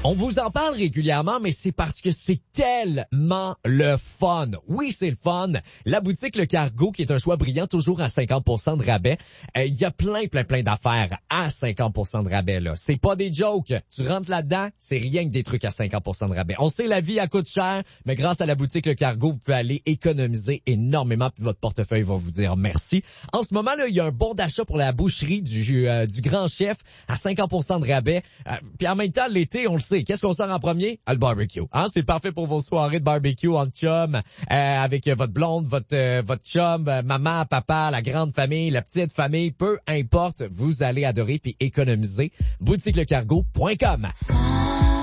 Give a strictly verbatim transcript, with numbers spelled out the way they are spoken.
On vous en parle régulièrement, mais c'est parce que c'est tellement le fun. Oui, c'est le fun. La boutique Le Cargo, qui est un choix brillant, toujours à cinquante pour cent de rabais. Il euh, y a plein, plein, plein d'affaires à cinquante pour cent de rabais, là. C'est pas des jokes. Tu rentres là-dedans, c'est rien que des trucs à cinquante pour cent de rabais. On sait, la vie, elle coûte cher, mais grâce à la boutique Le Cargo, vous pouvez aller économiser énormément, puis votre portefeuille va vous dire merci. En ce moment, là, il y a un bon d'achat pour la boucherie du, euh, du Grand Chef à cinquante pour cent de rabais. Euh, puis en même temps, l'été, on le sait. Qu'est-ce qu'on sort en premier? Ah, le barbecue. Hein? C'est parfait pour vos soirées de barbecue en chum, euh, avec votre blonde, votre euh, votre chum, euh, maman, papa, la grande famille, la petite famille, peu importe, vous allez adorer puis économiser. boutique le cargo point com.